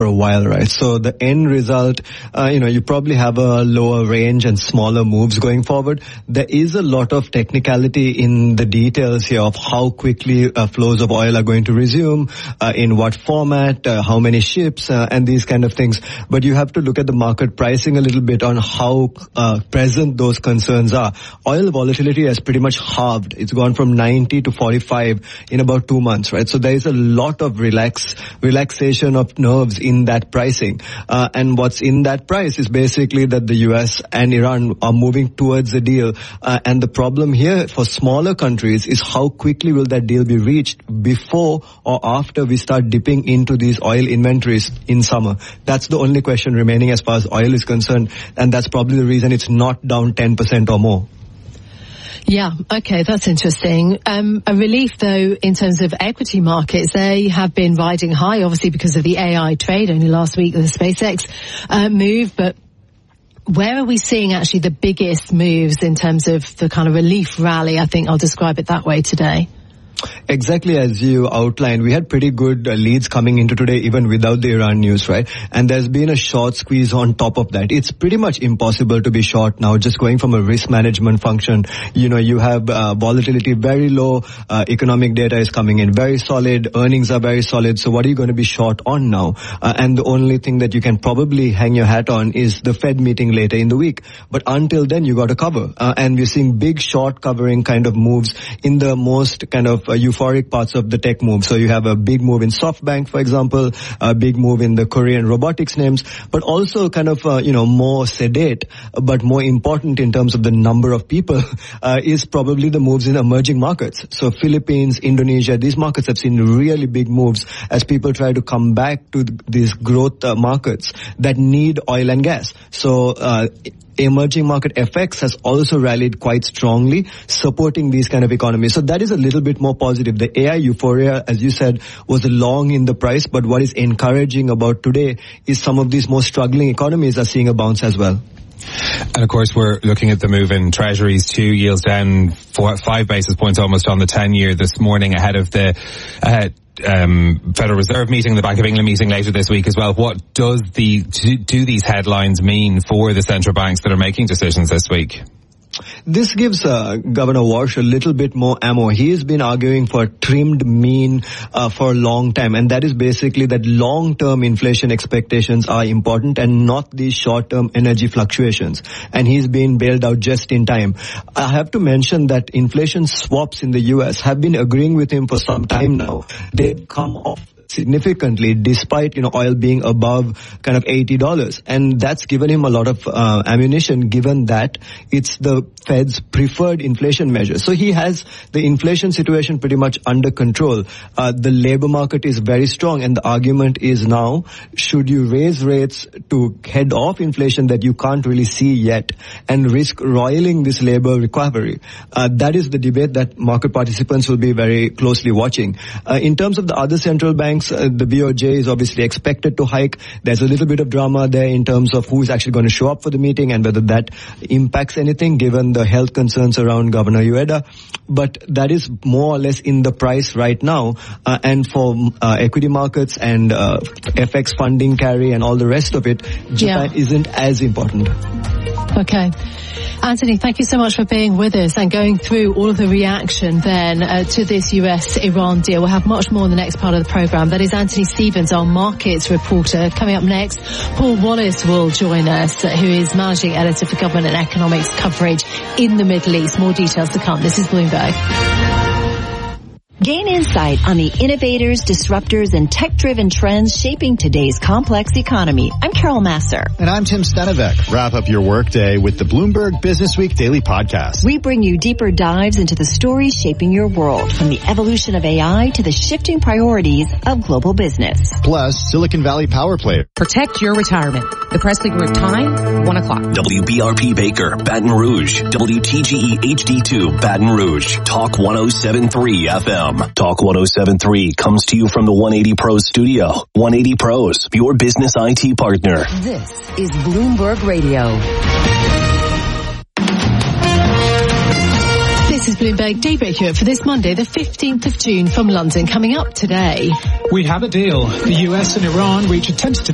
for a while, right? So the end result, you probably have a lower range and smaller moves going forward. There is a lot of technicality in the details here of how quickly flows of oil are going to resume, in what format, how many ships, and these kind of things. But you have to look at the market pricing a little bit on how present those concerns are. Oil volatility has pretty much halved. It's gone from 90 to 45 in about 2 months, right? So there is a lot of relaxation of nerves in that pricing. And what's in that price is basically that the US and Iran are moving towards a deal. And the problem here for smaller countries is how quickly will that deal be reached before or after we start dipping into these oil inventories in summer. That's the only question remaining as far as oil is concerned. And that's probably the reason it's not down 10% or more. Yeah, okay, that's interesting. A relief, though, in terms of equity markets. They have been riding high, obviously, because of the AI trade. Only last week, the SpaceX move. But where are we seeing actually the biggest moves in terms of the kind of relief rally? I think I'll describe it that way today. Exactly as you outlined, we had pretty good leads coming into today even without the Iran news, right? And there's been a short squeeze on top of that. It's pretty much impossible to be short now, just going from a risk management function. You have volatility very low, economic data is coming in very solid, earnings are very solid, so what are you going to be short on now? And the only thing that you can probably hang your hat on is the Fed meeting later in the week. But until then, you got to cover. And we're seeing big short covering kind of moves in the most kind of euphoric parts of the tech move. So you have a big move in SoftBank, for example, a big move in the Korean robotics names, but also kind of, more sedate, but more important in terms of the number of people, is probably the moves in emerging markets. So Philippines, Indonesia, these markets have seen really big moves as people try to come back to these growth markets that need oil and gas. So, emerging market FX has also rallied quite strongly, supporting these kind of economies. So that is a little bit more positive. The AI euphoria, as you said, was long in the price, but what is encouraging about today is some of these more struggling economies are seeing a bounce as well. And of course, we're looking at the move in treasuries too, yields down 5 basis points almost on the 10-year this morning ahead of the Federal Reserve meeting, the Bank of England meeting later this week as well. What do these headlines mean for the central banks that are making decisions this week? This gives Governor Walsh a little bit more ammo. He has been arguing for a trimmed mean for a long time, and that is basically that long-term inflation expectations are important and not these short-term energy fluctuations. And he's been bailed out just in time. I have to mention that inflation swaps in the U.S. have been agreeing with him for some time now. They've come off significantly despite, oil being above kind of $80. And that's given him a lot of ammunition, given that it's the Fed's preferred inflation measure. So he has the inflation situation pretty much under control. The labor market is very strong, and the argument is now, should you raise rates to head off inflation that you can't really see yet and risk roiling this labor recovery? That is the debate that market participants will be very closely watching. In terms of the other central banks, the BOJ is obviously expected to hike. There's a little bit of drama there in terms of who's actually going to show up for the meeting and whether that impacts anything given the health concerns around Governor Ueda. But that is more or less in the price right now. And for equity markets and FX funding carry and all the rest of it, Japan isn't as important. Okay. Anthony, thank you so much for being with us and going through all of the reaction then to this US-Iran deal. We'll have much more in the next part of the programme. That is Anthony Stevens, our markets reporter. Coming up next, Paul Wallace will join us, who is managing editor for government and economics coverage in the Middle East. More details to come. This is Bloomberg. Gain insight on the innovators, disruptors, and tech-driven trends shaping today's complex economy. I'm Carol Masser. And I'm Tim Stenevec. Wrap up your workday with the Bloomberg Businessweek Daily Podcast. We bring you deeper dives into the stories shaping your world, from the evolution of AI to the shifting priorities of global business. Plus, Silicon Valley Power Play. Protect your retirement. The Presley Group time, 1 o'clock. WBRP Baker, Baton Rouge. WTGE HD2, Baton Rouge. Talk 107.3 FM. Talk 107.3 comes to you from the 180 Pros studio. 180 Pros, your business IT partner. This is Bloomberg Radio. This is Bloomberg Daybreak Europe for this Monday, the 15th of June from London. Coming up today, we have a deal. The US and Iran reach a tentative